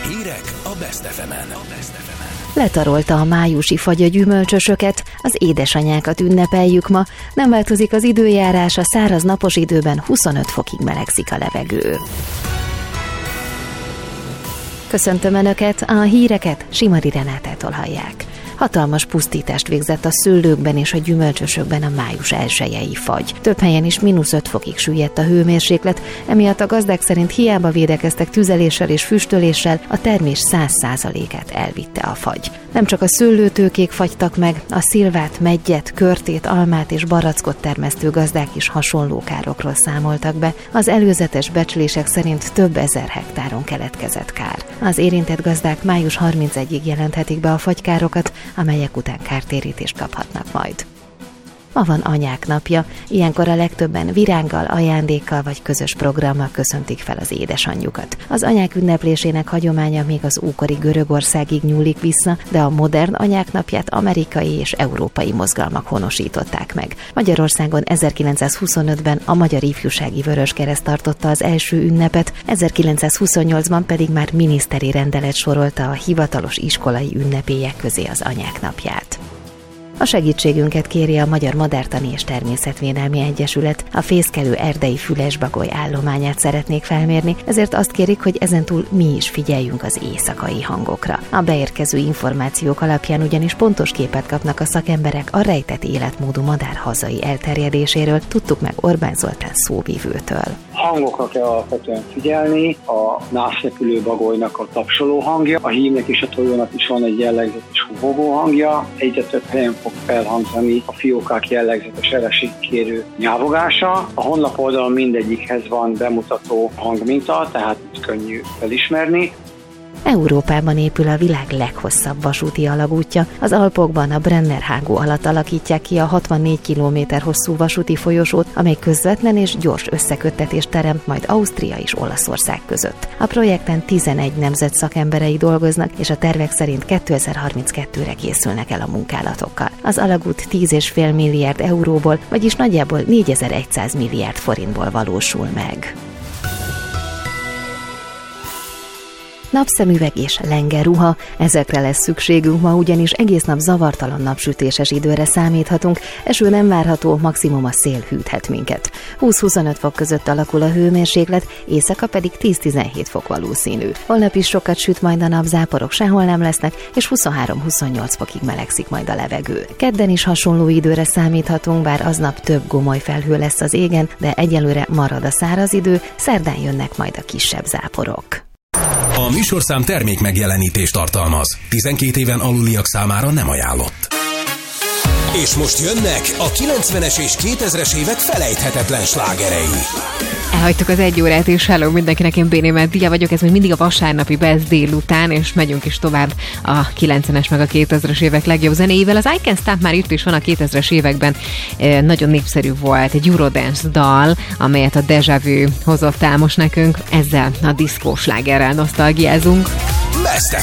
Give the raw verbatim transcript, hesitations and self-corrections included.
Hírek a Best ef emen. Letarolta a májusi fagy a gyümölcsösöket, az édesanyákat ünnepeljük ma, nem változik az időjárás, a száraz napos időben huszonöt fokig melegszik a levegő. Köszöntöm Önöket, a híreket Simari Renátától hallják. Hatalmas pusztítást végzett a szőlőkben és a gyümölcsösökben a május elsejei fagy. Több helyen is mínusz öt fokig süllyedt a hőmérséklet, emiatt a gazdák szerint hiába védekeztek tüzeléssel és füstöléssel, a termés száz százalékát elvitte a fagy. Nem csak a szőlőtőkék fagytak meg, a szilvát, meggyet, körtét, almát és barackot termesztő gazdák is hasonló károkról számoltak be. Az előzetes becslések szerint több ezer hektáron keletkezett kár. Az érintett gazdák május harmincegyedikéig jelenthetik be a fagykárokat, amelyek után kártérítést kaphatnak majd. Ma van Anyák napja, ilyenkor a legtöbben virággal, ajándékkal vagy közös programmal köszöntik fel az édesanyjukat. Az anyák ünneplésének hagyománya még az ókori Görögországig nyúlik vissza, de a modern Anyák napját amerikai és európai mozgalmak honosították meg. Magyarországon ezerkilencszázhuszonötben a Magyar Ifjúsági Vöröskereszt tartotta az első ünnepet, ezerkilencszázhuszonnyolcban pedig már miniszteri rendelet sorolta a hivatalos iskolai ünnepélyek közé az Anyák napját. A segítségünket kéri a Magyar Madártani és Természetvédelmi Egyesület. A fészkelő erdei fülesbagoly állományát szeretnék felmérni, ezért azt kérik, hogy ezentúl mi is figyeljünk az éjszakai hangokra. A beérkező információk alapján ugyanis pontos képet kapnak a szakemberek a rejtett életmódú madár hazai elterjedéséről, tudtuk meg Orbán Zoltán szóvivőtől. Hangokra kell alapvetően figyelni, a nászrepülő bagolynak a tapsoló hangja, a hímnek és a tojónak is van egy jellegzetes húvogó hangja, egyre több helyen fog felhangzani a fiókák jellegzetes eleségkérő nyávogása. A honlap oldalon mindegyikhez van bemutató hangminta, tehát könnyű felismerni. Európában épül a világ leghosszabb vasúti alagútja. Az Alpokban a Brenner-hágó alatt alakítják ki a hatvannégy kilométer hosszú vasúti folyosót, amely közvetlen és gyors összeköttetést teremt majd Ausztria és Olaszország között. A projekten tizenegy nemzet szakemberei dolgoznak, és a tervek szerint kétezer-harminckettőre készülnek el a munkálatokkal. Az alagút tíz egész öt milliárd euróból, vagyis nagyjából négyezer-száz milliárd forintból valósul meg. Napszemüveg és lengerruha, ezekre lesz szükségünk ma, ugyanis egész nap zavartalan napsütéses időre számíthatunk, eső nem várható, maximum a szél hűthet minket. húsz-huszonöt fok között alakul a hőmérséklet, éjszaka pedig tíz-tizenhét fok valószínű. Holnap is sokat süt majd a nap, záporok sehol nem lesznek, és huszonhárom-huszonnyolc fokig melegszik majd a levegő. Kedden is hasonló időre számíthatunk, bár aznap több gomoly felhő lesz az égen, de egyelőre marad a száraz idő, szerdán jönnek majd a kisebb záporok. A műsorszám termék megjelenítést tartalmaz. tizenkét éven aluliak számára nem ajánlott. És most jönnek a kilencvenes és kétezres évek felejthetetlen slágerei. Elhagytuk az egy órát, és hello mindenkinek, én Béné Meddia vagyok, ez még mindig a vasárnapi Best délután, és megyünk is tovább a kilencvenes meg a kétezres évek legjobb zenéivel. Az I Can't Stop már itt is van a kétezres években, e, nagyon népszerű volt egy Eurodance dal, amelyet a Deja Vu hozott el most nekünk, ezzel a diszkós slágerrel nosztalgiázunk. Best ef